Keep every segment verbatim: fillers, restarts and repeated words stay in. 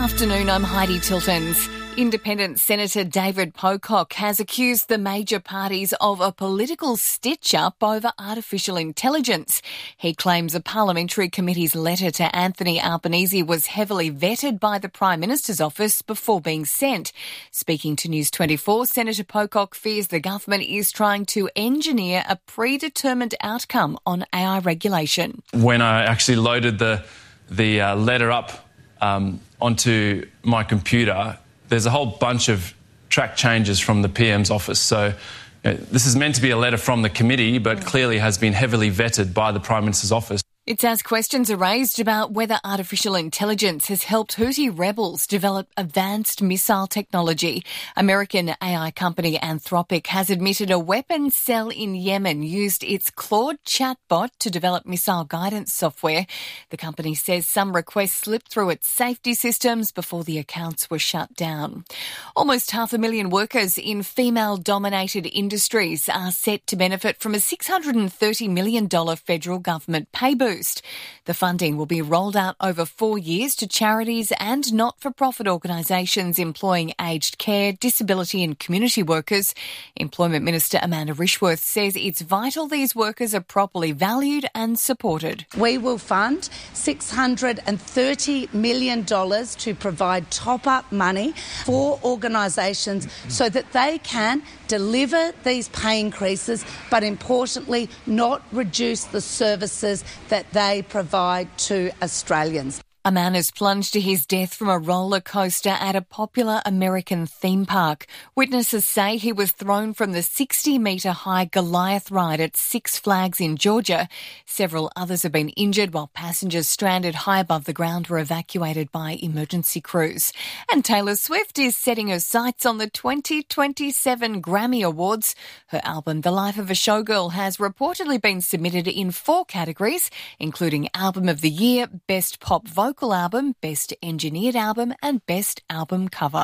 Afternoon, I'm Heidi Tiltons. Independent Senator David Pocock has accused the major parties of a political stitch-up over artificial intelligence. He claims a parliamentary committee's letter to Anthony Albanese was heavily vetted by the Prime Minister's office before being sent. Speaking to News twenty-four, Senator Pocock fears the government is trying to engineer a predetermined outcome on A I regulation. When I actually loaded the, the uh, letter up um, onto my computer, there's a whole bunch of track changes from the P M's office. So you know, this is meant to be a letter from the committee, but clearly has been heavily vetted by the Prime Minister's office. It's as questions are raised about whether artificial intelligence has helped Houthi rebels develop advanced missile technology. American A I company Anthropic has admitted a weapons cell in Yemen used its Claude chatbot to develop missile guidance software. The company says some requests slipped through its safety systems before the accounts were shut down. Almost half a million workers in female-dominated industries are set to benefit from a six hundred thirty million dollars federal government pay boost. The funding will be rolled out over four years to charities and not-for-profit organisations employing aged care, disability and community workers. Employment Minister Amanda Rishworth says it's vital these workers are properly valued and supported. We will fund six hundred thirty million dollars to provide top-up money for organisations so that they can deliver these pay increases, but importantly not reduce the services that they provide to Australians. A man has plunged to his death from a roller coaster at a popular American theme park. Witnesses say he was thrown from the sixty metre high Goliath ride at Six Flags in Georgia. Several others have been injured while passengers stranded high above the ground were evacuated by emergency crews. And Taylor Swift is setting her sights on the twenty twenty-seven Grammy Awards. Her album The Life of a Showgirl has reportedly been submitted in four categories, including Album of the Year, Best Pop Vocal Album, Best Engineered Album and Best Album Cover.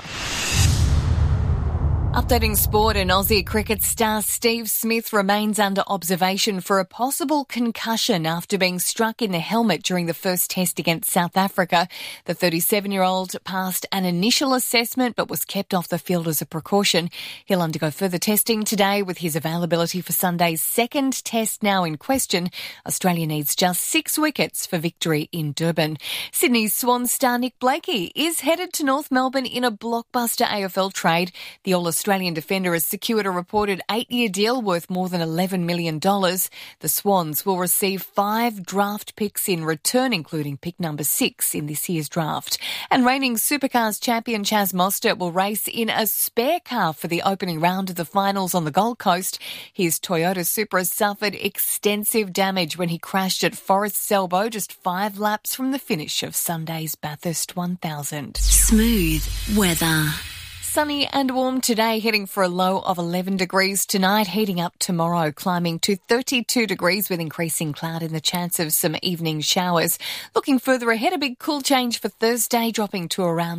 Updating sport, and Aussie cricket star Steve Smith remains under observation for a possible concussion after being struck in the helmet during the first test against South Africa. The thirty-seven-year-old passed an initial assessment but was kept off the field as a precaution. He'll undergo further testing today with his availability for Sunday's second test now in question. Australia needs just six wickets for victory in Durban. Sydney's Swans star Nick Blakey is headed to North Melbourne in a blockbuster A F L trade. The All-Australian Australian defender has secured a reported eight-year deal worth more than eleven million dollars. The Swans will receive five draft picks in return, including pick number six in this year's draft. And reigning Supercars champion Chaz Mostert will race in a spare car for the opening round of the finals on the Gold Coast. His Toyota Supra suffered extensive damage when he crashed at Forest Selbo just five laps from the finish of Sunday's Bathurst one thousand. Smooth weather. Sunny and warm today, heading for a low of eleven degrees tonight, heating up tomorrow, climbing to thirty-two degrees with increasing cloud and the chance of some evening showers. Looking further ahead, a big cool change for Thursday, dropping to around